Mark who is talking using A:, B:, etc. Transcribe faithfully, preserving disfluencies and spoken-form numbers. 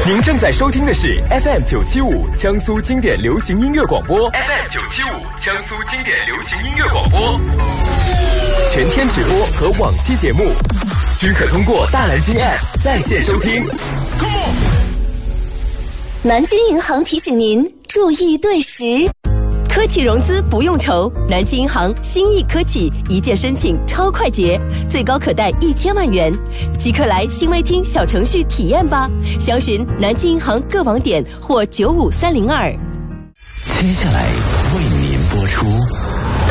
A: 您正在收听的是 F M 九七五江苏经典流行音乐广播 ，F M 九七五江苏经典流行音乐广播，全天直播和往期节目均可通过大蓝鲸 App 在线收听。
B: 南京银行提醒您注意对时。科企融资不用愁，南京银行新意科企一键申请超快捷，最高可贷一千万元，即刻来新微听小程序体验吧。详询南京银行各网点或九五三零二。
C: 接下来为您播出